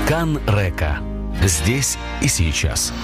Кан Река. Здесь и сейчас.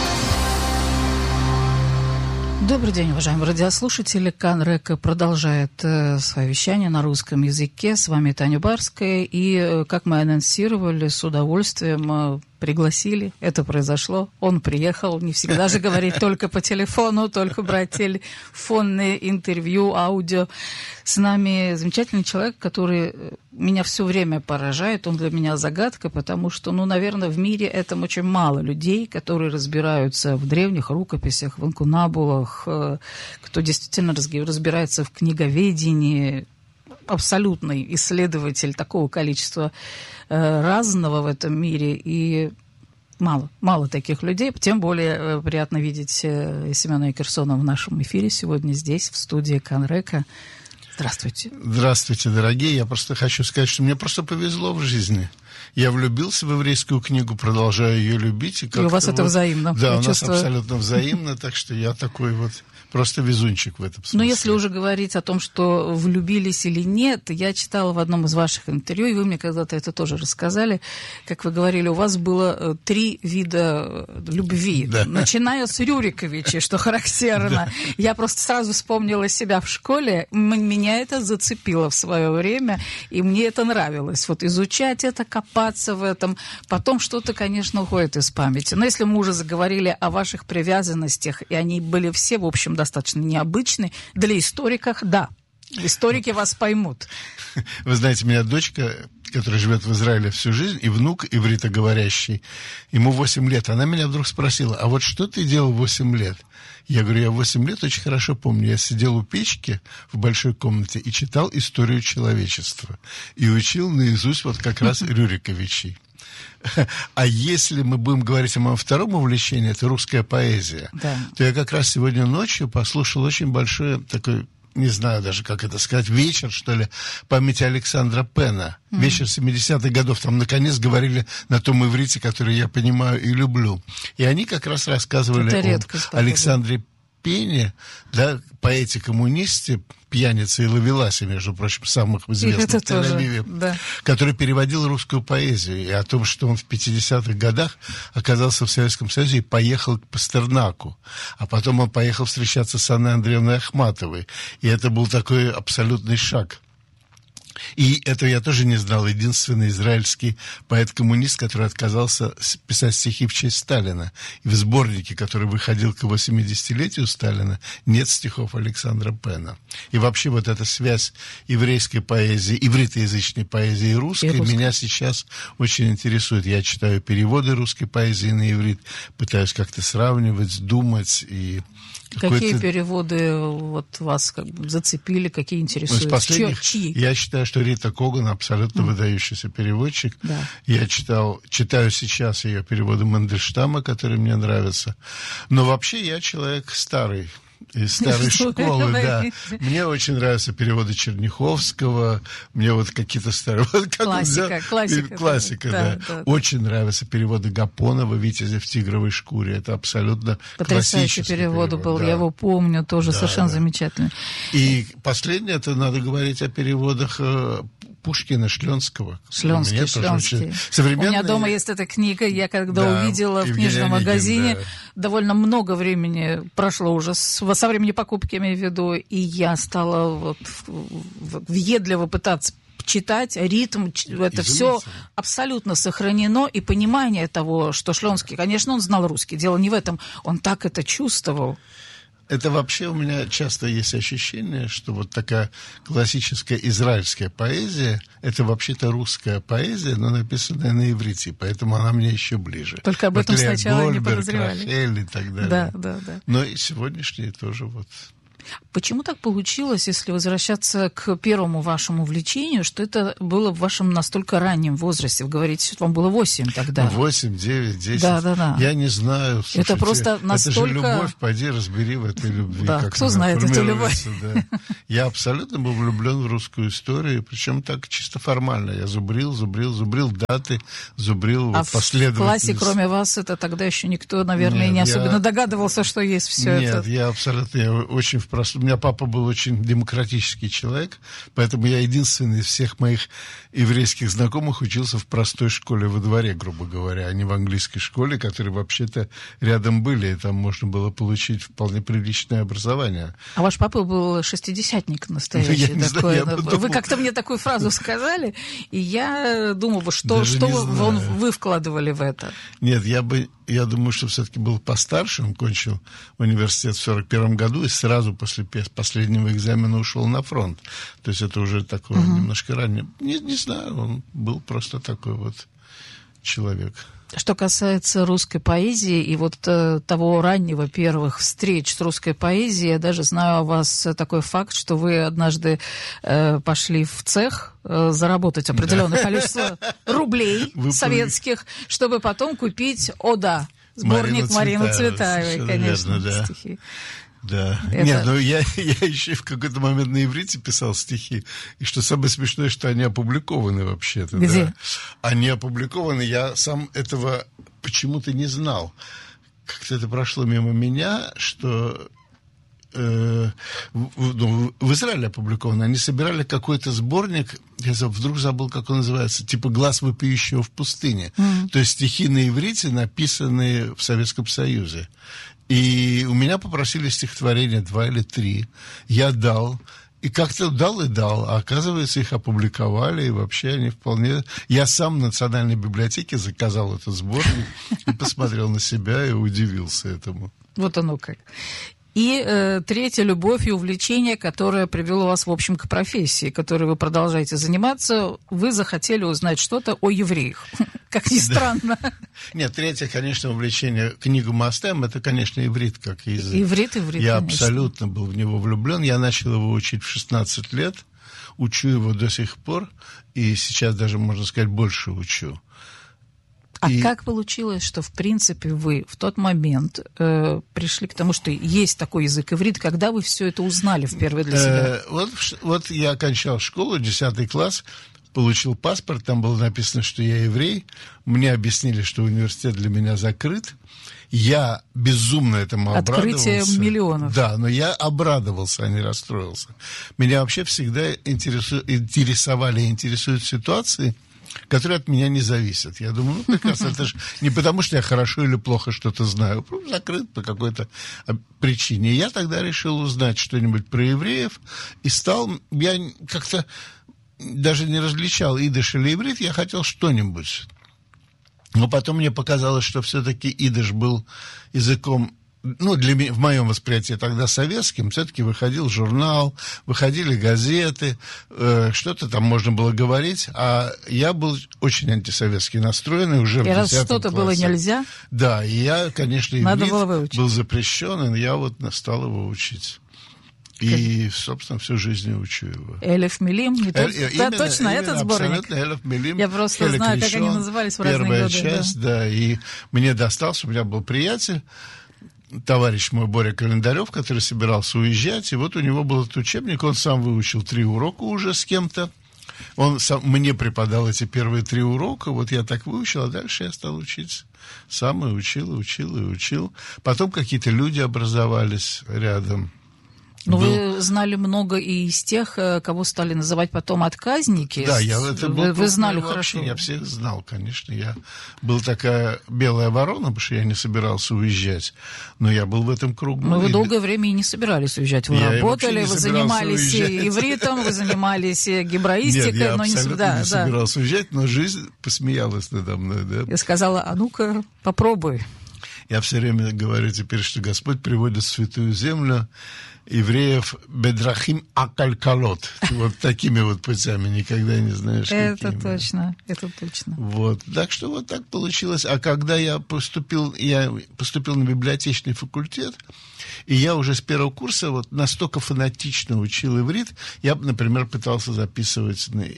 Добрый день, уважаемые радиослушатели. Кан Река продолжает свое вещание на русском языке. С вами Таня Барская. И, как мы анонсировали, с удовольствием пригласили. Это произошло. Он приехал. Не всегда же говорить только по телефону, только брать телефонные интервью, аудио. С нами замечательный человек, который меня все время поражает. Он для меня загадка, потому что, наверное, в мире этом очень мало людей, которые разбираются в древних рукописях, в инкунабулах, кто действительно разбирается в книговедении. Абсолютный исследователь такого количества разного в этом мире, и мало таких людей. Тем более приятно видеть Семена Екерсона в нашем эфире сегодня здесь, в студии Кан Река. Здравствуйте. Здравствуйте, дорогие. Я просто хочу сказать, что мне просто повезло в жизни. Я влюбился в еврейскую книгу, продолжаю ее любить. И у вас это взаимно. Да, у нас абсолютно взаимно, так что я такой вот просто везунчик в этом смысле. Но если уже говорить о том, что влюбились или нет, я читала в одном из ваших интервью, и вы мне когда-то это тоже рассказали, как вы говорили, у вас было 3 вида любви, да. Начиная с Рюриковича, что характерно. Да. Я просто сразу вспомнила себя в школе, меня это зацепило в свое время, и мне это нравилось. Вот изучать это, копаться в этом, потом что-то, конечно, уходит из памяти. Но если мы уже заговорили о ваших привязанностях, и они были все, в общем, достаточно необычны, для историков, да, историки вас поймут. Вы знаете, у меня дочка, которая живет в Израиле всю жизнь, и внук ивритоговорящий, ему 8 лет. Она меня вдруг спросила, а вот что ты делал в 8 лет? Я говорю, я 8 лет очень хорошо помню. Я сидел у печки в большой комнате и читал историю человечества. И учил наизусть вот как раз Рюриковичей. А если мы будем говорить о моем втором увлечении, это русская поэзия, да. То я как раз сегодня ночью послушал очень большой такой, не знаю даже, как это сказать, вечер, что ли, памяти Александра Пена. Вечер 70-х годов. Там, наконец, говорили на том иврите, который я понимаю и люблю. И они как раз рассказывали о Александре Пене, да, поэте-коммунисте, пьянице и ловеласе, между прочим, самых известных в Тель-Авиве, да. Который переводил русскую поэзию, и о том, что он в 50-х годах оказался в Советском Союзе и поехал к Пастернаку. А потом он поехал встречаться с Анной Андреевной Ахматовой. И это был такой абсолютный шаг. И это я тоже не знал. Единственный израильский поэт-коммунист, который отказался писать стихи в честь Сталина. И в сборнике, который выходил к 80-летию Сталина, нет стихов Александра Пена. И вообще вот эта связь еврейской поэзии, ивритоязычной поэзии и русской меня сейчас очень интересует. Я читаю переводы русской поэзии на иврит, пытаюсь как-то сравнивать, думать и... Какие переводы вот вас как бы зацепили, какие интересуют? Из последних, я считаю, что Рита Коган абсолютно выдающийся переводчик. Да. Я читаю сейчас ее переводы Мандельштама, которые мне нравятся. Но вообще я человек старый. Из старой школы, да. Мне очень нравятся переводы Черняховского, мне вот какие-то старые... Классика, да. Очень нравятся переводы Гапонова «Витязя в тигровой шкуре». Это абсолютно потрясающий перевод был, я его помню, тоже совершенно замечательный. И последнее, это надо говорить о переводах Пушкина, Шленского. Шленский. У меня дома есть эта книга, я когда увидела в книжном магазине, довольно много времени прошло уже со времени покупки, имею в виду, и я стала вот въедливо пытаться читать, ритм, это все абсолютно сохранено, и понимание того, что Шленский, конечно, он знал русский, дело не в этом, он так это чувствовал. Это вообще у меня часто есть ощущение, что вот такая классическая израильская поэзия, это вообще-то русская поэзия, но написанная на иврите, поэтому она мне еще ближе. Только об этом сначала Гольберг, не подозревали. Рахель и так далее. Да. Но и сегодняшние тоже вот... Почему так получилось, если возвращаться к первому вашему увлечению, что это было в вашем настолько раннем возрасте? Вы говорите, что вам было 8 тогда. 8, 9, 10. Да. Я не знаю. Слушайте, это просто настолько... Это же любовь, пойди разбери в этой любви. Да, как кто знает эту любовь. Да. Я абсолютно был влюблен в русскую историю, причем так чисто формально. Я зубрил даты, зубрил последовательность. В классе, кроме вас, это тогда еще никто, наверное, не особенно догадывался, что есть все это. Нет, я абсолютно очень в у меня папа был очень демократический человек, поэтому я единственный из всех моих еврейских знакомых учился в простой школе во дворе, грубо говоря, а не в английской школе, которые вообще-то рядом были, и там можно было получить вполне приличное образование. А ваш папа был шестидесятник настоящий такой. Вы как-то мне такую фразу сказали, и я думала, что вы вкладывали в это? Нет, я думаю, что все-таки был постарше. Он кончил университет в 1941 году и сразу после последнего экзамена ушел на фронт. То есть это уже такое немножко ранее. Не знаю, он был просто такой вот человек. Что касается русской поэзии и вот того раннего первых встреч с русской поэзией, я даже знаю о вас такой факт, что вы однажды пошли в цех заработать определенное количество рублей советских, чтобы потом купить «О, сборник Марины Цветаевой, конечно, верно, да. стихи. Да. Это... Нет, ну я еще в какой-то момент на иврите писал стихи. И что самое смешное, что они опубликованы вообще-то. Где? Да. Они опубликованы, я сам этого почему-то не знал. Как-то это прошло мимо меня, что в Израиле опубликовано. Они собирали какой-то сборник, я вдруг забыл, как он называется, типа «Глаз вопиющего в пустыне». То есть стихи на иврите, написанные в Советском Союзе. И у меня попросили стихотворения 2 или 3. Я дал. И как-то дал, а оказывается, их опубликовали, и вообще они вполне... Я сам в Национальной библиотеке заказал этот сборник и посмотрел на себя и удивился этому. Вот оно как. И третья любовь и увлечение, которое привело вас, в общем, к профессии, которой вы продолжаете заниматься, вы захотели узнать что-то о евреях. Как ни странно. Нет, третье, конечно, увлечение книгу Мастем, это, конечно, иврит как язык. Иврит, я конечно. Абсолютно был в него влюблен. Я начал его учить в 16 лет, учу его до сих пор, и сейчас даже, можно сказать, больше учу. А как получилось, что, в принципе, вы в тот момент пришли к тому, что есть такой язык иврит, когда вы все это узнали впервые для себя? Вот я окончал школу, 10 класс, получил паспорт, там было написано, что я еврей. Мне объяснили, что университет для меня закрыт. Я безумно этому обрадовался. Открытие миллионов. Да, но я обрадовался, а не расстроился. Меня вообще всегда интересовали и интересуют ситуации, которые от меня не зависят. Я думаю, прекрасно, это же не потому, что я хорошо или плохо что-то знаю, просто закрыт по какой-то причине. И я тогда решил узнать что-нибудь про евреев, и я как-то даже не различал идыш или иврит, я хотел что-нибудь. Но потом мне показалось, что все-таки идыш был языком, в моем восприятии тогда советским, все-таки выходил журнал, выходили газеты, что-то там можно было говорить, а я был очень антисоветски настроенный уже в 10 классе. И раз что-то было нельзя? Да, и я, конечно, иврит был запрещен, и я стал его учить. И, собственно, всю жизнь учу его. Элеф Милим? Да, точно, этот сборник. Абсолютно, Элеф Милим. Я просто знаю, как они назывались в разные годы. Первая часть, да, и мне достался, у меня был приятель, товарищ мой Боря Календарев, который собирался уезжать, и вот у него был этот учебник, он сам выучил 3 урока уже с кем-то. Он мне преподал эти первые 3 урока, вот я так выучил, а дальше я стал учить. Сам и учил. Потом какие-то люди образовались рядом. Но вы знали много и из тех, кого стали называть потом отказники. Да, вы знали хорошо. Я всех знал, конечно. Я был такая белая ворона, потому что я не собирался уезжать. Но я был в этом кругу. Но вы долгое время и не собирались уезжать. Вы работали, вы занимались ивритом, вы занимались гебраистикой. Нет, я абсолютно не собирался уезжать, но жизнь посмеялась надо мной. Да? Я сказала, а ну-ка, попробуй. Я все время говорю теперь, что Господь приводит в святую землю евреев бедрахим акалькалот. Вот такими вот путями, никогда не знаешь, это какими. Это точно. Вот. Так что вот так получилось. А когда я поступил на библиотечный факультет, и я уже с первого курса вот настолько фанатично учил иврит, я, например, пытался записывать на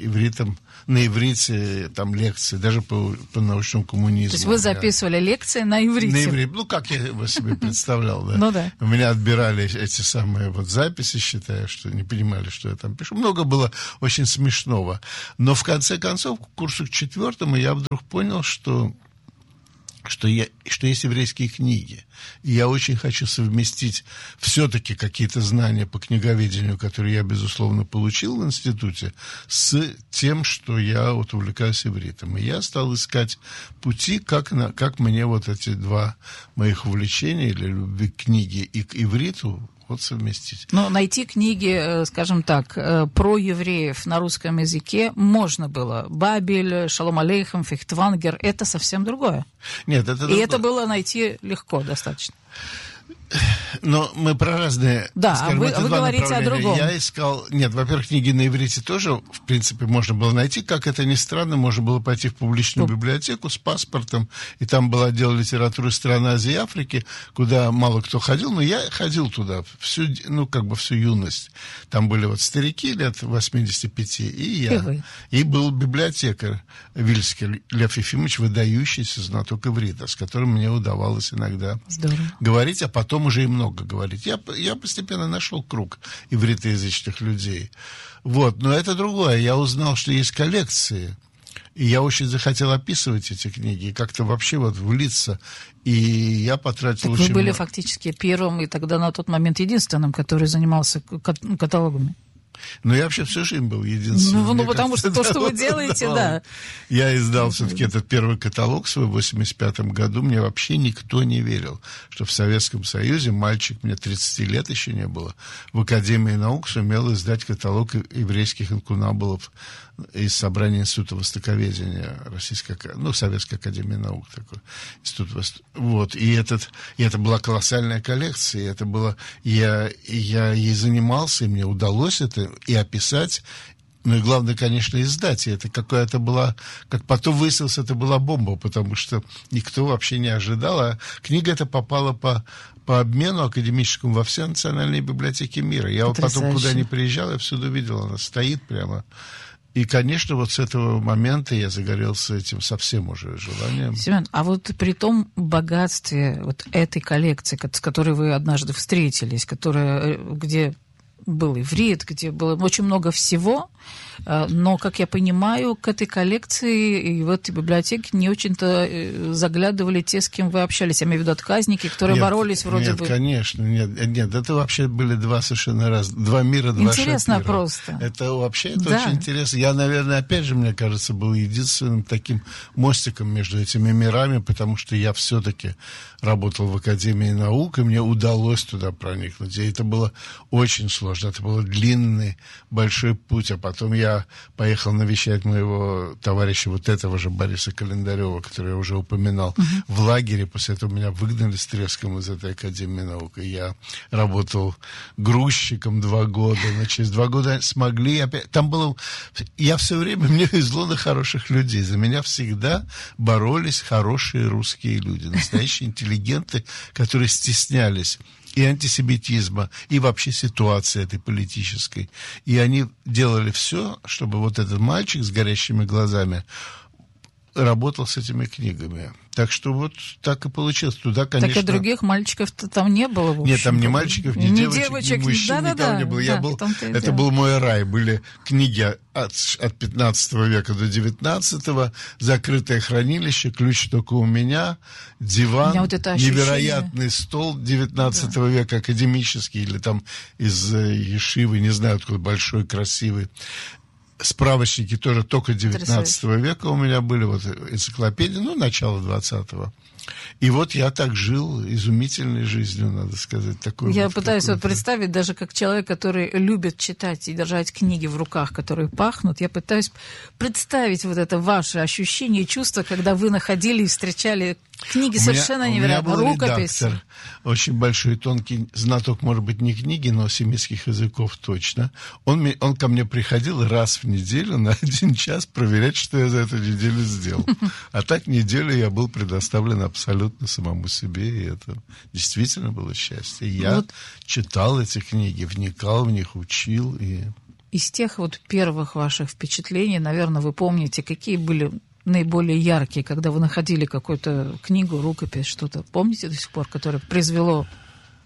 иврите там лекции, даже по научному коммунизму. То есть вы записывали лекции на иврите? На иврите. как я его себе представлял, да. Ну да. У меня отбирали эти самые вот записи, считая, что не понимали, что я там пишу. Много было очень смешного. Но в конце концов, к курсу к 4 я вдруг понял, что что есть еврейские книги. И я очень хочу совместить все-таки какие-то знания по книговедению, которые я, безусловно, получил в институте, с тем, что я вот увлекаюсь ивритом. И я стал искать пути, как мне вот эти два моих увлечения, или любви к книге и к ивриту, вот совместить. Но найти книги, скажем так, про евреев на русском языке можно было. Бабель, Шалом Алейхем, Фихтвангер – это совсем другое. Нет, это другое. И это было найти легко достаточно. Но мы про разные... Да, скажем, вы говорите о другом. Я искал... Нет, во-первых, книги на иврите тоже, в принципе, можно было найти. Как это ни странно, можно было пойти в публичную библиотеку с паспортом, и там был отдел литературы стран Азии и Африки, куда мало кто ходил, но я ходил туда всю юность. Там были вот старики лет 85, и я. И был библиотекарь Вильский Лев Ефимович, выдающийся знаток иврита, с которым мне удавалось иногда говорить, а потом уже и много говорить. Я постепенно нашел круг ивритоязычных людей. Вот. Но это другое. Я узнал, что есть коллекции. И я очень захотел описывать эти книги, и как-то вообще вот влиться. И я потратил очень много... Вы были фактически первым и тогда на тот момент единственным, который занимался каталогами. Но я вообще всю жизнь был единственным. Ну потому что то, что вы делаете, да. Я издал все-таки этот первый каталог свой в 1985 году. Мне вообще никто не верил, что в Советском Союзе мальчик, мне 30 лет еще не было, в Академии наук сумел издать каталог еврейских инкунабулов из собрания Института Востоковедения Советской Академии Наук такой. Вот. И это была колоссальная коллекция. И это было... Я ей занимался, и мне удалось это и описать, ну и главное, конечно, издать. И это какая-то была... Как потом выяснилось, это была бомба, потому что никто вообще не ожидал. А книга эта попала по обмену академическому во все национальные библиотеки мира. Я вот потом, куда ни приезжал, я всюду видел, она стоит прямо... И, конечно, вот с этого момента я загорелся этим совсем уже желанием. Семен, а вот при том богатстве вот этой коллекции, с которой вы однажды встретились, где был иврит, где было очень много всего, но, как я понимаю, к этой коллекции и в этой библиотеке не очень-то заглядывали те, с кем вы общались. Я имею в виду отказники, которые боролись вроде бы... Нет, конечно, нет. Это вообще были два совершенно разных... Два мира, два шапира. Интересно просто. Это вообще очень интересно. Я, наверное, опять же, мне кажется, был единственным таким мостиком между этими мирами, потому что я все-таки работал в Академии наук, и мне удалось туда проникнуть. И это было очень сложно. Это был длинный, большой путь. А потом я поехал навещать моего товарища, вот этого же Бориса Календарева, который я уже упоминал, в лагере. После этого меня выгнали с треском из этой Академии наук. И я работал грузчиком 2 года. Но через 2 года смогли опять... Там было... Я все время... Мне везло на хороших людей. За меня всегда боролись хорошие русские люди. Настоящие интеллигенты, которые стеснялись и антисемитизма, и вообще ситуации этой политической. И они делали все, чтобы вот этот мальчик с горящими глазами работал с этими книгами. Так что вот так и получилось. Туда, конечно... Так и других мальчиков-то там не было, в общем. Нет, там ни мальчиков, ни девочек, ни мужчин, никого не было. Это был мой рай. Были книги от 15 века до 19-го, закрытое хранилище, ключ только у меня, диван, невероятный стол 19 века, академический, или там из Ешивы, не знаю откуда, большой, красивый. Справочники тоже только 19 века у меня были, вот энциклопедии, начало 20-го. И вот я так жил изумительной жизнью, надо сказать. Я пытаюсь представить, даже как человек, который любит читать и держать книги в руках, которые пахнут, я пытаюсь представить вот это ваше ощущение и чувство, когда вы находили и встречали книги совершенно невероятные, рукописи. Редактор, очень большой, тонкий знаток, может быть, не книги, но семитских языков точно. Он ко мне приходил раз в неделю на 1 час проверять, что я за эту неделю сделал. А так неделю я был предоставлен абсолютно самому себе, и это действительно было счастье. Я читал эти книги, вникал в них, учил. Из тех вот первых ваших впечатлений, наверное, вы помните, какие были наиболее яркие, когда вы находили какую-то книгу, рукопись, что-то, помните до сих пор, которое произвело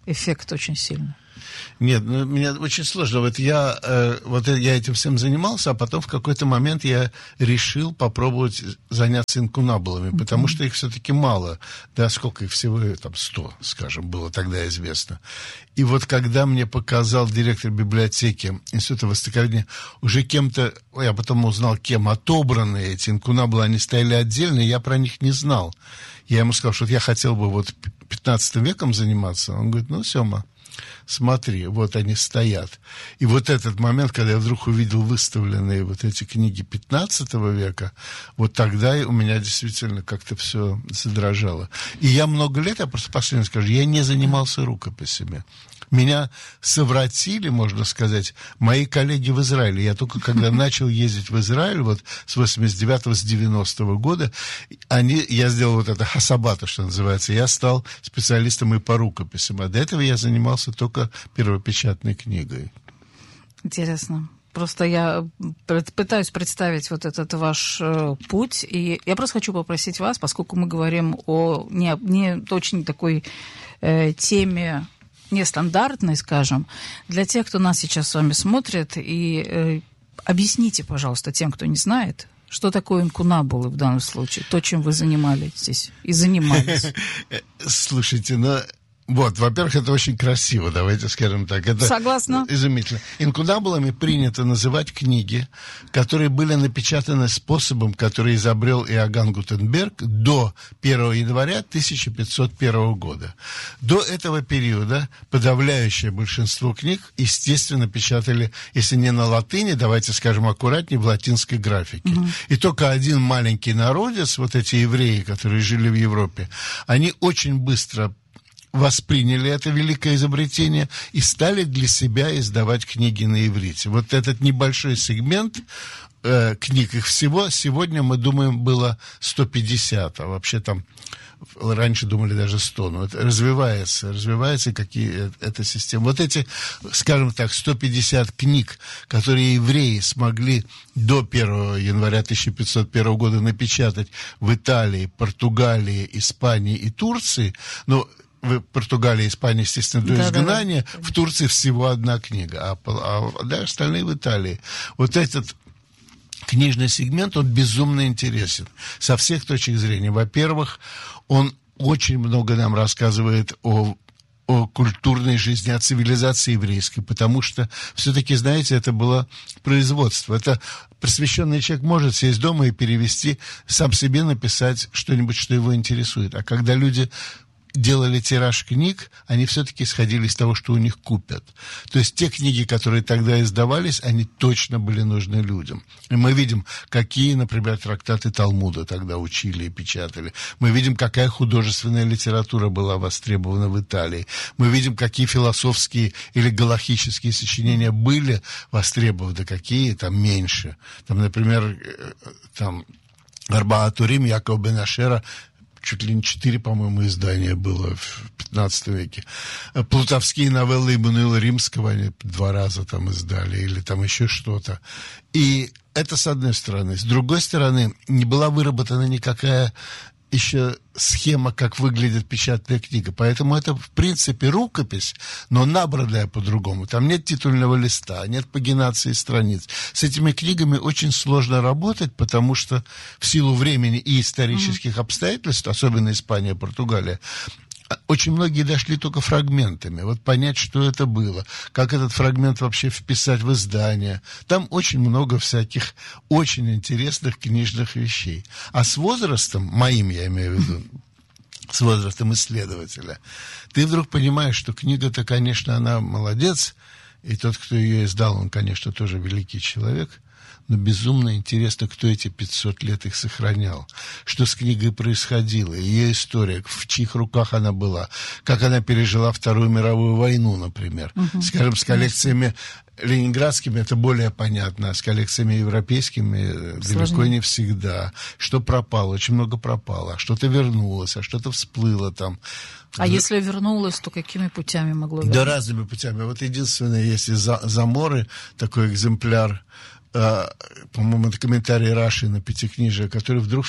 эффект очень сильный. Нет, ну, мне очень сложно. Вот я этим всем занимался, а потом в какой-то момент я решил попробовать заняться инкунабулами, потому что их все-таки мало. Да, сколько их всего, там, 100, скажем, было тогда известно. И вот когда мне показал директор библиотеки Института Востоковедения, уже кем-то, я потом узнал, кем отобраны эти инкунабулы, они стояли отдельно, и я про них не знал. Я ему сказал, что я хотел бы вот 15 веком заниматься. Он говорит, ну, Сема, смотри, вот они стоят. И вот этот момент, когда я вдруг увидел выставленные вот эти книги 15 века, вот тогда у меня действительно как-то все задрожало. И я много лет, я просто последнее скажу, я не занимался рукописями. Меня совратили, можно сказать, мои коллеги в Израиле. Я только когда начал ездить в Израиль, вот с 89-го, с 90-го года, я сделал вот это хасабата, что называется, я стал специалистом и по рукописям. А до этого я занимался только первопечатной книгой. Интересно. Просто я пытаюсь представить вот этот ваш путь, и я просто хочу попросить вас, поскольку мы говорим о не очень такой теме, нестандартной, скажем, для тех, кто нас сейчас с вами смотрит, и объясните, пожалуйста, тем, кто не знает, что такое инкунабулы в данном случае, то, чем вы занимались и занимались. Слушайте, вот, во-первых, это очень красиво, давайте скажем так. Это согласна. Изумительно. Инкунабулами принято называть книги, которые были напечатаны способом, который изобрел Иоганн Гутенберг до 1 января 1501 года. До этого периода подавляющее большинство книг, естественно, печатали, если не на латыни, давайте скажем аккуратнее, в латинской графике. И только один маленький народец, вот эти евреи, которые жили в Европе, они очень быстро восприняли это великое изобретение и стали для себя издавать книги на иврите. Вот этот небольшой сегмент книг, их всего сегодня, мы думаем, было 150, а вообще там раньше думали даже 100, но это развивается какие эта система. Вот эти, скажем так, 150 книг, которые евреи смогли до 1 января 1501 года напечатать в Италии, Португалии, Испании и Турции, в Португалии, Испании, естественно, до изгнания, в Турции всего одна книга, а остальные в Италии. Вот этот книжный сегмент, он безумно интересен со всех точек зрения. Во-первых, он очень много нам рассказывает о культурной жизни, о цивилизации еврейской, потому что все-таки, знаете, это было производство. Это просвещенный человек может сесть дома и перевести, сам себе написать что-нибудь, что его интересует. А когда люди делали тираж книг, они все-таки исходили из того, что у них купят. То есть те книги, которые тогда издавались, они точно были нужны людям. И мы видим, какие, например, трактаты Талмуда тогда учили и печатали. Мы видим, какая художественная литература была востребована в Италии. Мы видим, какие философские или галахические сочинения были востребованы, какие там меньше. Там, например, Арбаат Урим Якова бен Ашера, чуть ли не 4, по-моему, издания было в 15 веке. Плутовские новеллы Иммануила Римского они 2 раза там издали, или там еще что-то. И это с одной стороны. С другой стороны, не была выработана никакая еще схема, как выглядит печатная книга. Поэтому это, в принципе, рукопись, но набранная по-другому. Там нет титульного листа, нет пагинации страниц. С этими книгами очень сложно работать, потому что в силу времени и исторических обстоятельств, особенно Испания, Португалия, очень многие дошли только фрагментами. Вот понять, что это было, как этот фрагмент вообще вписать в издание. Там очень много всяких очень интересных книжных вещей. А с возрастом, моим я имею в виду, с возрастом исследователя, ты вдруг понимаешь, что книга-то, конечно, она молодец, и тот, кто ее издал, он, конечно, тоже великий человек, но безумно интересно, кто эти 500 лет их сохранял, что с книгой происходило, ее история, в чьих руках она была, как она пережила Вторую мировую войну, например. Скажем, с коллекциями ленинградскими это более понятно, а с коллекциями европейскими далеко не всегда. Что пропало? Очень много пропало. А что-то вернулось, а что-то всплыло там. А если вернулось, то какими путями могло вернуться? Да разными путями. Вот единственное, если Заморы, такой экземпляр по-моему, это комментарий Раши на Пятикнижие, который вдруг в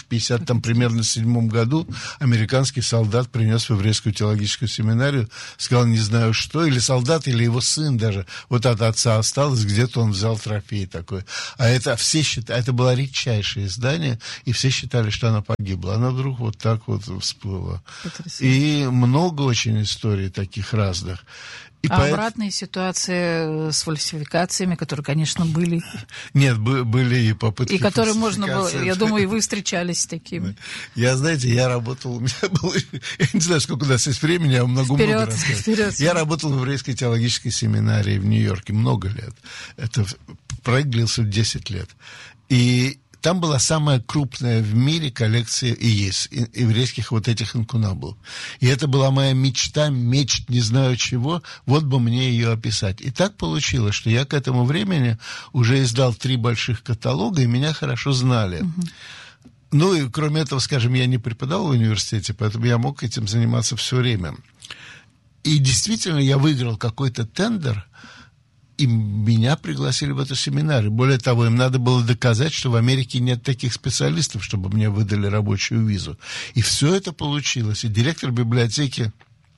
57 году американский солдат принес в еврейскую теологическую семинарию, сказал, не знаю что, или солдат, или его сын даже, вот от отца осталось, где-то он взял трофей такой. А это все считали, это было редчайшее издание, и все считали, что она погибла. Она вдруг вот так вот всплыла. И много очень историй таких разных. Обратные ситуации с фальсификациями, которые, конечно, были. Нет, были и попытки. И которые можно было, я думаю, и вы встречались с такими. Я работал, у меня было, я не знаю, сколько у нас есть времени, я много рассказывать. Я работал в еврейской теологической семинарии в Нью-Йорке много лет. Это проект длился 10 лет. И там была самая крупная в мире коллекция еврейских вот этих инкунабулов. И это была моя мечта, не знаю чего, вот бы мне ее описать. И так получилось, что я к этому времени уже издал 3 больших каталога, и меня хорошо знали. Ну и кроме этого, скажем, я не преподавал в университете, поэтому я мог этим заниматься все время. И действительно, я выиграл какой-то тендер, и меня пригласили в эту семинарию. Более того, им надо было доказать, что в Америке нет таких специалистов, чтобы мне выдали рабочую визу. И все это получилось. И директор библиотеки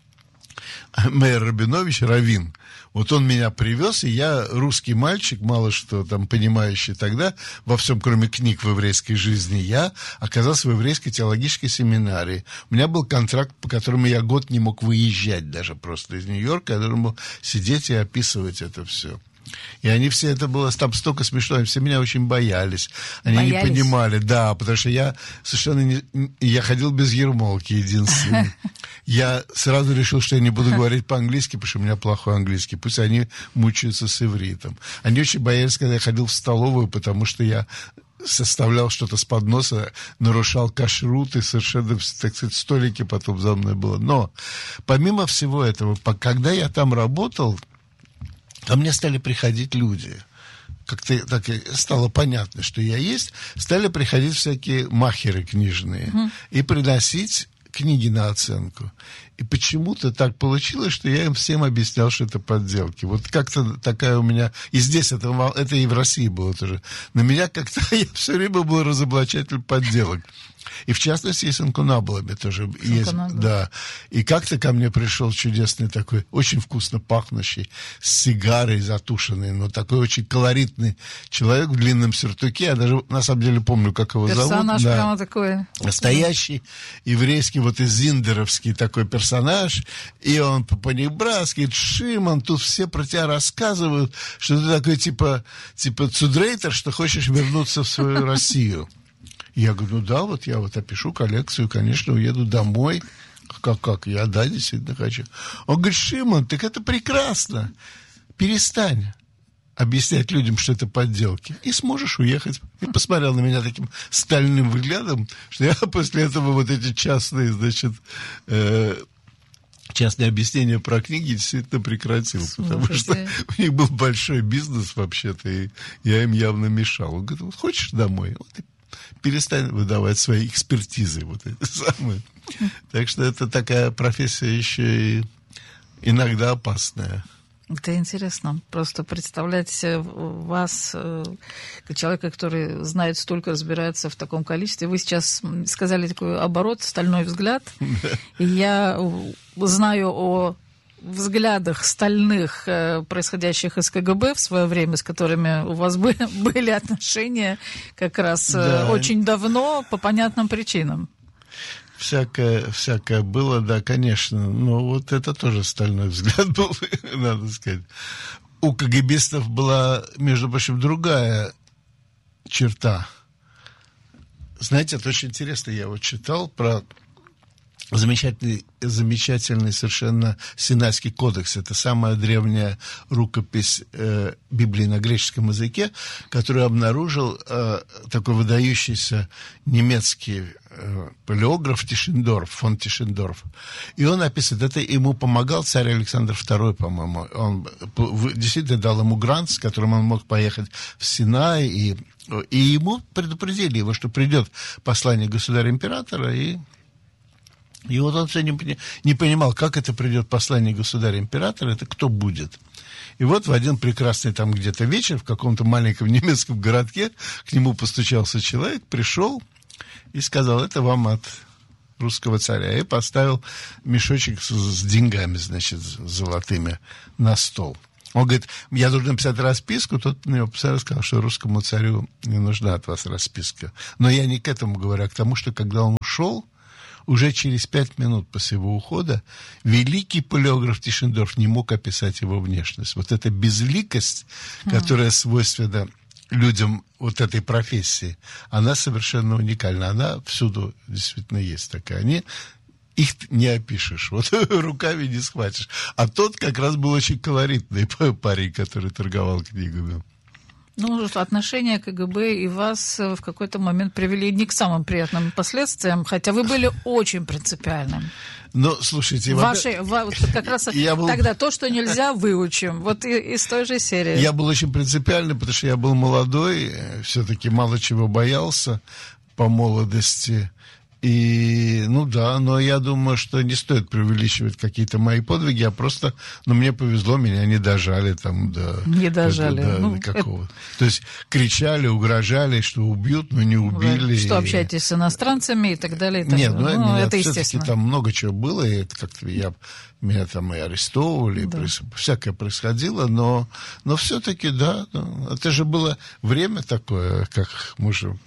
Мейер Рабинович, Равин, вот он меня привез, и я, русский мальчик, мало что там понимающий тогда, во всем, кроме книг в еврейской жизни, я оказался в еврейской теологической семинарии. У меня был контракт, по которому я год не мог выезжать даже просто из Нью-Йорка, я должен был сидеть и описывать это все. И они все, это было там столько смешно, они все меня очень боялись. Они не понимали, да, потому что я совершенно не... Я ходил без ермолки единственный. Я сразу решил, что я не буду говорить по-английски, потому что у меня плохой английский. Пусть они мучаются с ивритом. Они очень боялись, когда я ходил в столовую, потому что я составлял что-то с подноса, нарушал кашрут, и совершенно, так сказать, столики потом за мной было. Но помимо всего этого, когда я там работал, ко мне стали приходить люди. Как-то так стало понятно, что я есть. Стали приходить всякие махеры книжные и приносить книги на оценку. И почему-то так получилось, что я им всем объяснял, что это подделки. Вот как-то такая у меня... И здесь это и в России было тоже. На меня как-то... Я все время был разоблачатель подделок. И в частности, и с инкунабулами тоже есть. Да. И как-то ко мне пришел чудесный такой, очень вкусно пахнущий, с сигарой затушенный, но такой очень колоритный человек в длинном сюртуке. Я даже, на самом деле, помню, как его зовут. Персонаж прямо такой. Настоящий еврейский, вот из зиндеровский такой персонаж. И он по-понебратски говорит: Шимон, тут все про тебя рассказывают, что ты такой типа цудрейтер, что хочешь вернуться в свою Россию. Я говорю, ну да, вот я вот опишу коллекцию, конечно, уеду домой. Как? Я, да, действительно хочу. Он говорит: Шимон, так это прекрасно. Перестань объяснять людям, что это подделки, и сможешь уехать. И посмотрел на меня таким стальным взглядом, что я после этого вот эти частные, значит, частные объяснения про книги действительно прекратил. Потому что у них был большой бизнес вообще-то, и я им явно мешал. Он говорит: вот хочешь домой? Вот и перестань выдавать свои экспертизы, вот эти самые. Так что это такая профессия еще и иногда опасная. Это интересно. Просто представлять вас, как человека, который знает столько, разбирается в таком количестве. Вы сейчас сказали такой оборот, стальной взгляд. И я знаю о взглядах стальных, происходящих из КГБ в свое время, с которыми у вас были отношения как раз очень давно, по понятным причинам. Всякое было, да, конечно. Но вот это тоже стальной взгляд был, надо сказать. У КГБистов была, между прочим, другая черта. Знаете, это очень интересно. Я вот читал про замечательный совершенно Синайский кодекс. Это самая древняя рукопись Библии на греческом языке, которую обнаружил такой выдающийся немецкий палеограф фон Тишендорф. И он описывает, это ему помогал царь Александр II, по-моему. Он действительно дал ему грант, с которым он мог поехать в Синай, и ему предупредили его, что придет послание государя-императора, и И вот он все не понимал, как это придет послание государя-императора, это кто будет. И вот в один прекрасный там где-то вечер в каком-то маленьком немецком городке к нему постучался человек, пришел и сказал: это вам от русского царя. И поставил мешочек с деньгами, значит, золотыми на стол. Он говорит: я должен написать расписку. Тот на него посмотрел и сказал, что русскому царю не нужна от вас расписка. Но я не к этому говорю, а к тому, что когда он ушел, уже через 5 минут после его ухода великий палеограф Тишендорф не мог описать его внешность. Вот эта безликость, которая свойственна людям вот этой профессии, она совершенно уникальна. Она всюду действительно есть такая. Их не опишешь, вот руками не схватишь. А тот как раз был очень колоритный парень, который торговал книгами. Ну, отношения КГБ и вас в какой-то момент привели не к самым приятным последствиям, хотя вы были очень принципиальным. Ну, слушайте... как раз тогда то, что нельзя, выучим. Вот из той же серии. Я был очень принципиальный, потому что я был молодой, все-таки мало чего боялся по молодости. И, ну да, но я думаю, что не стоит преувеличивать какие-то мои подвиги, а просто, мне повезло, меня не дожали там до... Не дожали. До какого-то. То есть кричали, угрожали, что убьют, но не убили. Что общаетесь с иностранцами и так далее. И так Нет, далее. Это все-таки естественно. там много чего было, и это как-то меня там и арестовывали, да. Всякое происходило, но все-таки, да, это же было время такое, как мы же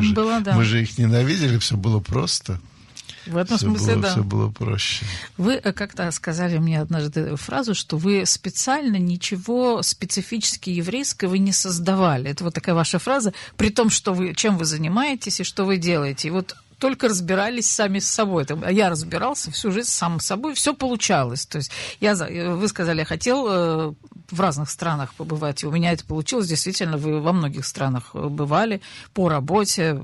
их ненавидели, все было просто. В этом смысле, да. Все было проще. Вы как-то сказали мне однажды фразу, что вы специально ничего специфически еврейского не создавали. Это вот такая ваша фраза, при том, что чем вы занимаетесь и что вы делаете. И вот только разбирались сами с собой. Я разбирался всю жизнь сам с собой, все получалось. То есть вы сказали, я хотел в разных странах побывать, и у меня это получилось. Действительно, вы во многих странах бывали по работе,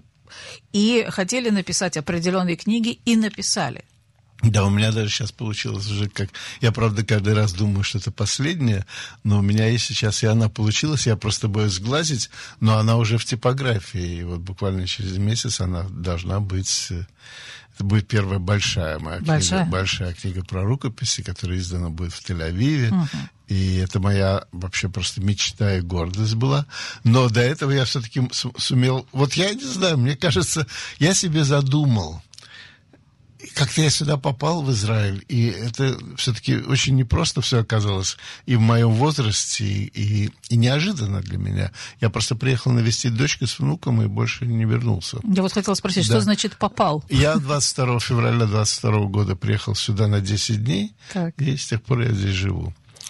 и хотели написать определенные книги, и написали. Да, у меня даже сейчас получилось уже как... Я, правда, каждый раз думаю, что это последняя, но у меня есть сейчас, и она получилась, я просто боюсь сглазить, но она уже в типографии, и вот буквально через месяц она должна быть... Это будет первая большая моя книга, большая книга про рукописи, которая издана будет в Тель-Авиве. И это моя вообще просто мечта и гордость была. Но до этого я все-таки сумел... Вот я не знаю, мне кажется, я себе задумал. Как-то я сюда попал, в Израиль, и это все-таки очень непросто все оказалось и в моем возрасте, и неожиданно для меня. Я просто приехал навестить дочку с внуком и больше не вернулся. Я вот хотела спросить, что значит попал? Я 22 февраля 22 года приехал сюда на 10 дней, и с тех пор я здесь живу.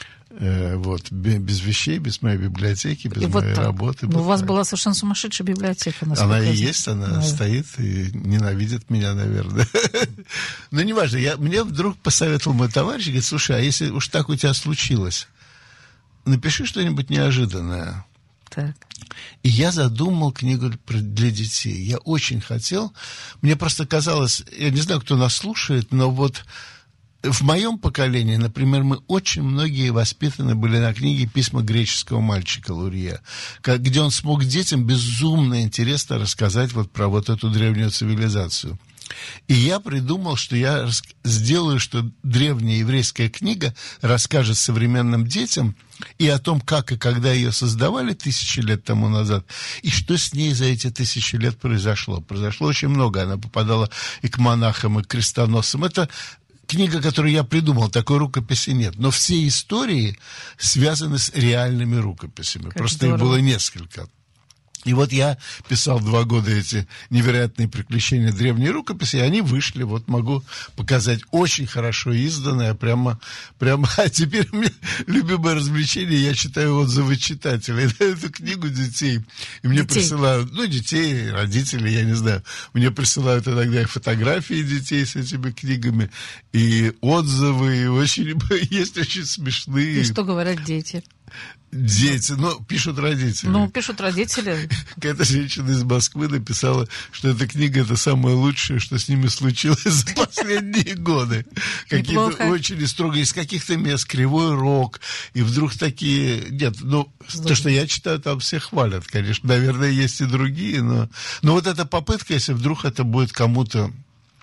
Вот, без вещей, без моей библиотеки, без моей работы. У вас была совершенно сумасшедшая библиотека. Она и есть, она стоит и ненавидит меня, наверное. Но неважно, мне вдруг посоветовал мой товарищ, говорит: слушай, а если уж так у тебя случилось, напиши что-нибудь неожиданное. Так. И я задумал книгу для детей. Я очень хотел. Мне просто казалось, я не знаю, кто нас слушает, но вот... В моем поколении, например, мы очень многие воспитаны были на книге «Письма греческого мальчика» Лурье, где он смог детям безумно интересно рассказать вот про вот эту древнюю цивилизацию. И я придумал, что я сделаю, что древняя еврейская книга расскажет современным детям и о том, как и когда ее создавали 1000 лет тому назад, и что с ней за эти 1000 лет произошло. Произошло очень много. Она попадала и к монахам, и к крестоносцам. Это книга, которую я придумал, такой рукописи нет. Но все истории связаны с реальными рукописями. Просто их было несколько. И вот я писал 2 года эти невероятные приключения древней рукописи, и они вышли, вот могу показать, очень хорошо изданное, прямо, а теперь у меня любимое развлечение, я читаю отзывы читателей на эту книгу детей, и мне присылают, детей, родителей, я не знаю, мне присылают иногда и фотографии детей с этими книгами, и отзывы, и есть очень смешные. И что говорят дети? Дети, пишут родители. Пишут родители. Какая-то женщина из Москвы написала, что эта книга — это самое лучшее, что с ними случилось за последние годы. Какие-то очень строгие, из каких-то мест, Кривой Рог, и вдруг такие... Нет, то, что я читаю, там все хвалят, конечно. Наверное, есть и другие, но вот эта попытка, если вдруг это будет кому-то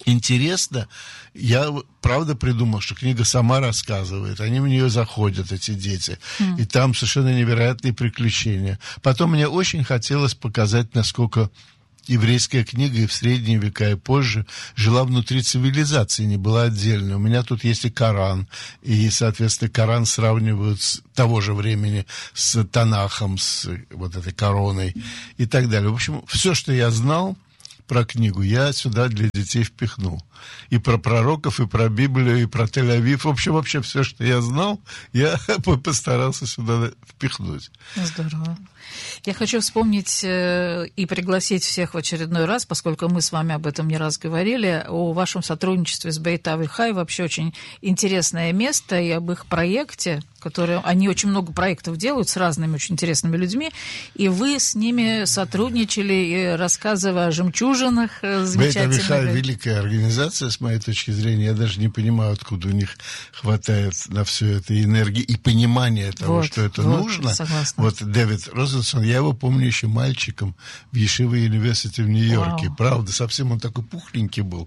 интересно. Я, правда, придумал, что книга сама рассказывает. Они в нее заходят, эти дети. И там совершенно невероятные приключения. Потом мне очень хотелось показать, насколько еврейская книга и в средние века, и позже жила внутри цивилизации, не была отдельной. У меня тут есть и Коран, и, соответственно, Коран сравнивают с того же времени с Танахом, с вот этой короной и так далее. В общем, все, что я знал про книгу, я сюда для детей впихнул. И про пророков, и про Библию, и про Тель-Авив. В общем, вообще все, что я знал, я постарался сюда впихнуть. Здорово. Я хочу вспомнить и пригласить всех в очередной раз, поскольку мы с вами об этом не раз говорили, о вашем сотрудничестве с Бейт Авихай. Вообще очень интересное место, и об их проекте, они очень много проектов делают с разными очень интересными людьми, и вы с ними сотрудничали, рассказывая о жемчужинах замечательных. Бейт Авихай — великая организация, с моей точки зрения. Я даже не понимаю, откуда у них хватает на все это энергии и понимания того, что это нужно. Согласна. Вот Дэвид Розенсон, я его помню еще мальчиком в Yeshiva University в Нью-Йорке. Вау. Правда, совсем он такой пухленький был.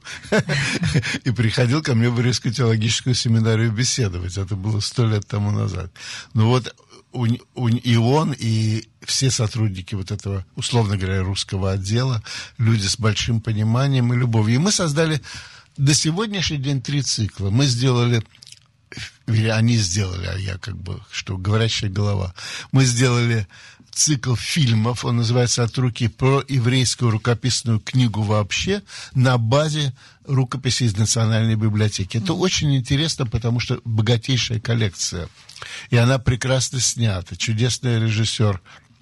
И приходил ко мне в еврейскую теологическую семинарию беседовать. Это было 100 лет тому назад. Ну вот и он, и все сотрудники вот этого, условно говоря, русского отдела, люди с большим пониманием и любовью. И мы создали до сегодняшний день 3 цикла. Мы сделали, или они сделали, а я как бы, что говорящая голова. Мы сделали цикл фильмов, он называется «От руки», про еврейскую рукописную книгу вообще на базе рукописей из Национальной библиотеки. Это очень интересно, потому что богатейшая коллекция. И она прекрасно снята. Чудесный режиссер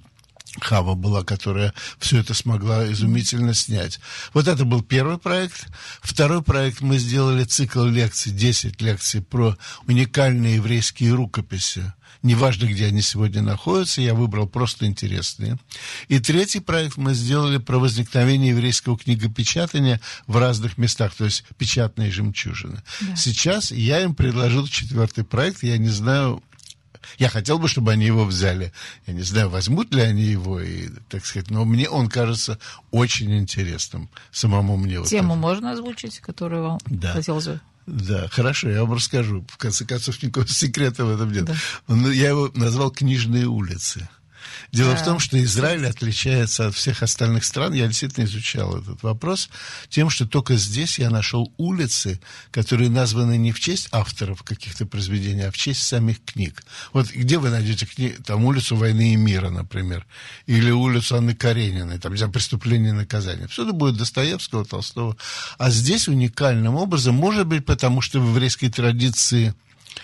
Хава была, которая все это смогла изумительно снять. Вот это был первый проект. Второй проект, мы сделали цикл лекций, 10 лекций про уникальные еврейские рукописи. Неважно, где они сегодня находятся, я выбрал просто интересные. И третий проект мы сделали про возникновение еврейского книгопечатания в разных местах, то есть печатные жемчужины. Да. Сейчас я им предложил 4-й проект, я не знаю... Я хотел бы, чтобы они его взяли. Я не знаю, возьмут ли они его, и, так сказать, но мне он кажется очень интересным, самому мне. Тему вот можно озвучить, которую вам хотелось бы? Да, хорошо, я вам расскажу. В конце концов, никакого секрета в этом нет. Да. Я его назвал «Книжные улицы». Дело в том, что Израиль отличается от всех остальных стран, я действительно изучал этот вопрос, тем, что только здесь я нашел улицы, которые названы не в честь авторов каких-то произведений, а в честь самих книг. Вот где вы найдете там улицу «Войны и мира», например, или улицу Анны Карениной, там, где «Преступление и наказание». Всюду будет Достоевского, Толстого. А здесь уникальным образом, может быть, потому что в еврейской традиции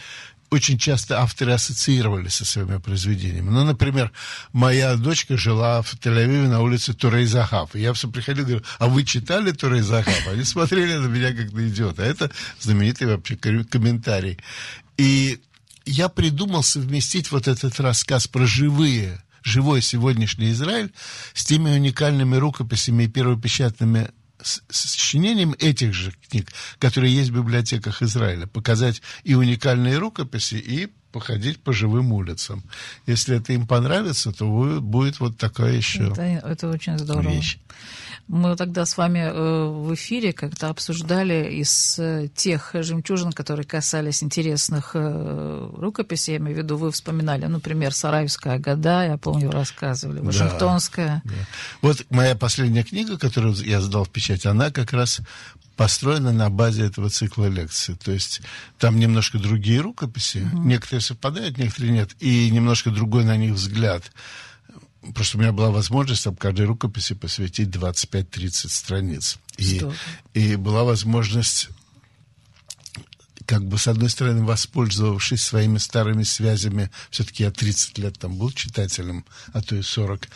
очень часто авторы ассоциировались со своими произведениями. Ну, например, моя дочка жила в Тель-Авиве на улице Турей-Захав. И я все приходил и говорю: а вы читали Турей-Захав? Они смотрели на меня как на идиота. Это знаменитый вообще комментарий. И я придумал совместить вот этот рассказ про живой сегодняшний Израиль с теми уникальными рукописями и первопечатными сочинением этих же книг, которые есть в библиотеках Израиля, показать и уникальные рукописи, и походить по живым улицам. Если это им понравится, то будет вот такая еще это очень здорово. Вещь. Мы тогда с вами в эфире как-то обсуждали из тех жемчужин, которые касались интересных рукописей, я имею в виду, вы вспоминали, например, Сараевская Агада, я помню, рассказывали, Вашингтонская. Да. Вот моя последняя книга, которую я сдал в печать, она как раз построена на базе этого цикла лекций. То есть там немножко другие рукописи, некоторые совпадают, некоторые нет, и немножко другой на них взгляд. Просто у меня была возможность об каждой рукописи посвятить 25-30 страниц. И была возможность, как бы, с одной стороны, воспользовавшись своими старыми связями, все-таки я 30 лет там был читателем, а то и 40,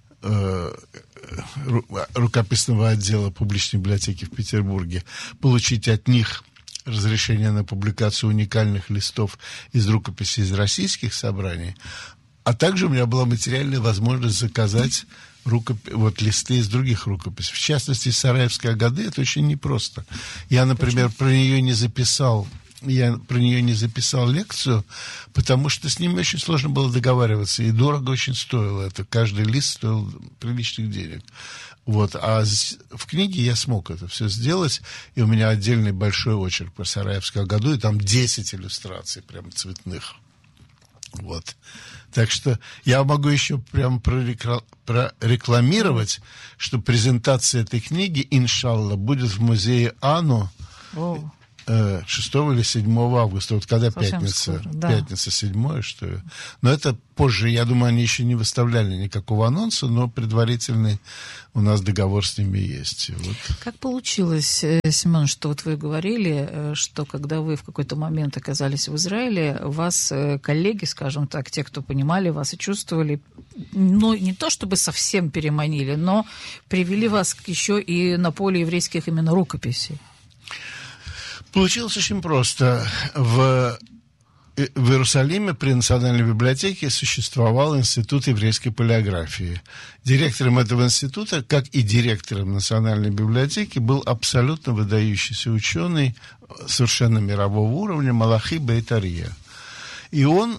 рукописного отдела публичной библиотеки в Петербурге, получить от них разрешение на публикацию уникальных листов из рукописей из российских собраний. А также у меня была материальная возможность заказать листы из других рукописей. В частности, из Сараевской Агады это очень непросто. Я, например, про нее не записал лекцию, потому что с ними очень сложно было договариваться, и дорого очень стоило это. Каждый лист стоил приличных денег. Вот. А в книге я смог это все сделать, и у меня отдельный большой очерк по Сараевскому году, и там 10 иллюстраций прям цветных. Вот. Так что я могу еще прям прорекламировать, что презентация этой книги, иншалла, будет в музее АНУ 6 или 7 августа. Вот когда пятница? Скоро, да. Пятница 7, что ли? Но это позже, я думаю, они еще не выставляли никакого анонса, но предварительный у нас договор с ними есть. Вот. Как получилось, Семен, что вот вы говорили, что когда вы в какой-то момент оказались в Израиле, вас коллеги, скажем так, те, кто понимали вас и чувствовали, ну, не то чтобы совсем переманили, но привели вас еще и на поле еврейских именно рукописей? Получилось очень просто. В Иерусалиме при Национальной библиотеке существовал Институт еврейской палеографии. Директором этого института, как и директором Национальной библиотеки, был абсолютно выдающийся ученый совершенно мирового уровня Малахи Бейт Арье. И он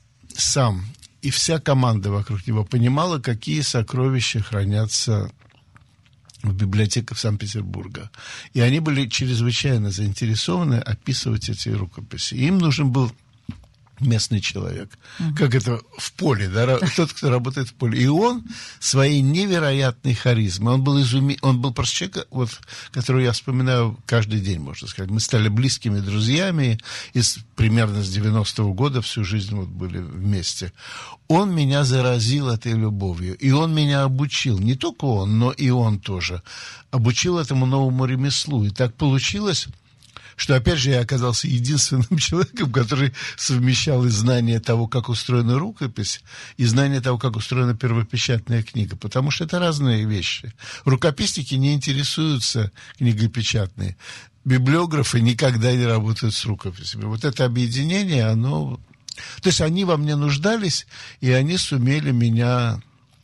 сам и вся команда вокруг него понимала, какие сокровища хранятся в библиотеках Санкт-Петербурга. И они были чрезвычайно заинтересованы описывать эти рукописи. Им нужен был местный человек. Как это в поле, да, тот, кто работает в поле. И он своей невероятной харизмой, он был просто человек, вот, которого я вспоминаю каждый день, можно сказать. Мы стали близкими друзьями, и примерно с 90-го года всю жизнь вот были вместе. Он меня заразил этой любовью, и он меня обучил. Не только он, но и он тоже. Обучил этому новому ремеслу. И так получилось, что, опять же, я оказался единственным человеком, который совмещал и знание того, как устроена рукопись, и знание того, как устроена первопечатная книга, потому что это разные вещи. Рукописники не интересуются книгой печатной. Библиографы никогда не работают с рукописями. Вот это объединение, оно... То есть они во мне нуждались, и они сумели меня...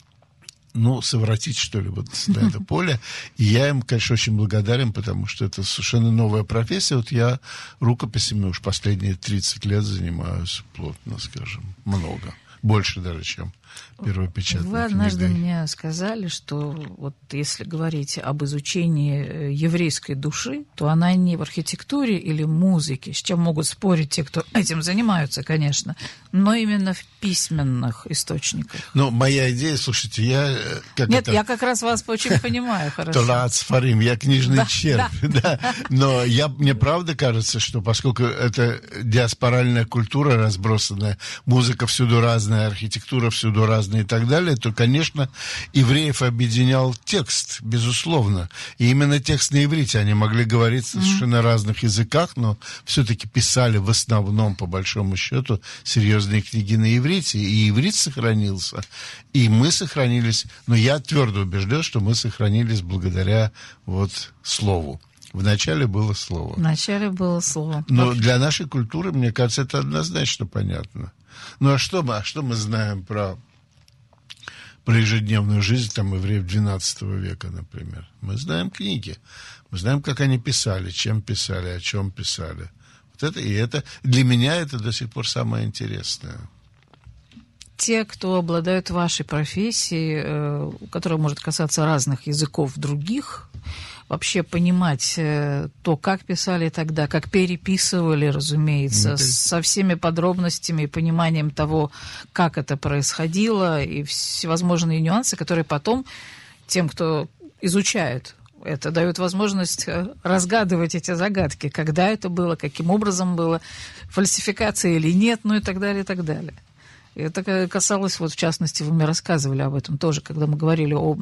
совратить, что ли, вот на это поле. И я им, конечно, очень благодарен, потому что это совершенно новая профессия. Вот я рукописями уж последние 30 лет занимаюсь плотно, скажем, много. Больше даже, чем первопечатная книга. Вы однажды мне сказали, что вот если говорить об изучении еврейской души, то она не в архитектуре или музыке, с чем могут спорить те, кто этим занимаются, конечно, но именно в письменных источниках. Ну, моя идея, слушайте, я... Я как раз вас очень понимаю, хорошо. Толаат Сфарим, я книжный червь, да. Но мне правда кажется, что поскольку это диаспоральная культура разбросанная, музыка всюду разная, архитектура всюду разная и так далее, то, конечно, евреев объединял текст, безусловно. И именно текст на иврите. Они могли говорить на совершенно разных языках, но все-таки писали в основном, по большому счету, серьезные книги на иврите. И иврит сохранился, и мы сохранились. Но я твердо убежден, что мы сохранились благодаря вот слову. Вначале было слово. Вначале было слово. Но для нашей культуры, мне кажется, это однозначно понятно. Ну а что мы знаем про ежедневную жизнь там евреев XII века, например? Мы знаем книги. Мы знаем, как они писали, чем писали, о чем писали. Вот это для меня это до сих пор самое интересное. Те, кто обладают вашей профессией, которая может касаться разных языков других, вообще понимать то, как писали тогда, как переписывали, разумеется, со всеми подробностями и пониманием того, как это происходило, и всевозможные нюансы, которые потом тем, кто изучает это, дают возможность разгадывать эти загадки, когда это было, каким образом было, фальсификация или нет, ну и так далее, и так далее. Это касалось, вот в частности, вы мне рассказывали об этом тоже, когда мы говорили о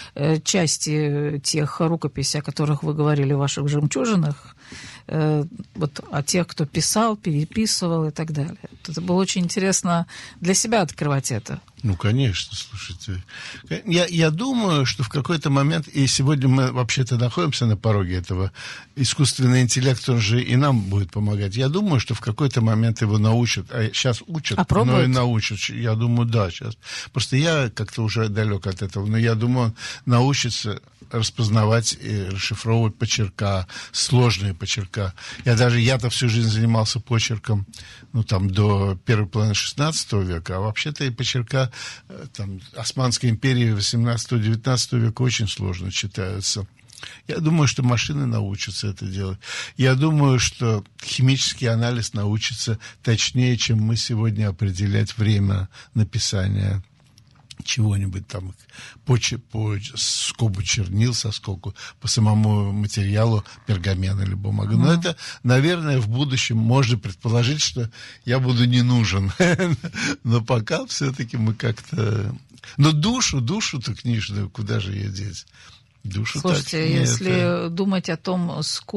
части тех рукописей, о которых вы говорили в ваших «Жемчужинах», вот о тех, кто писал, переписывал и так далее. Это было очень интересно для себя открывать это. Ну, конечно, слушайте. Я думаю, что в какой-то момент, и сегодня мы вообще-то находимся на пороге этого, искусственный интеллект, он же и нам будет помогать. Я думаю, что в какой-то момент его научат, а сейчас учат, но и научат. Я думаю, да, сейчас. Просто я как-то уже далек от этого, но я думаю, он научится распознавать и расшифровывать почерка, сложные почерка. Я-то всю жизнь занимался почерком, до первой половины XVI века, а вообще-то и почерка времена там, Османской империи 18-19 века очень сложно читаются. Я думаю, что машины научатся это делать. Я думаю, что химический анализ научится точнее, чем мы сегодня определять время написания чего-нибудь там по скобу чернил, соскоку, по самому материалу пергамена или бумага. Но это, наверное, в будущем можно предположить, что я буду не нужен. Но пока все-таки мы как-то... Но душу-то книжную, куда же ее деть? Душу Слушайте, так, если думать о том, сколько